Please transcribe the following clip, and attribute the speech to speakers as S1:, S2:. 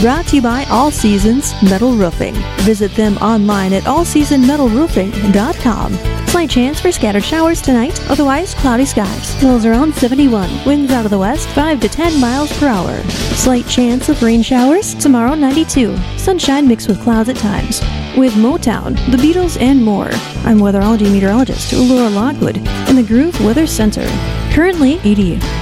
S1: Brought to you by All Seasons Metal Roofing. Visit them online at allseasonmetalroofing.com. Slight chance for scattered showers tonight, otherwise cloudy skies. Hills around 71. Winds out of the west 5 to 10 miles per hour. Slight chance of rain showers tomorrow 92. Sunshine mixed with clouds at times. With Motown, the Beatles, and more. I'm weatherology meteorologist Laura Lockwood in the Groove Weather Center. Currently 80.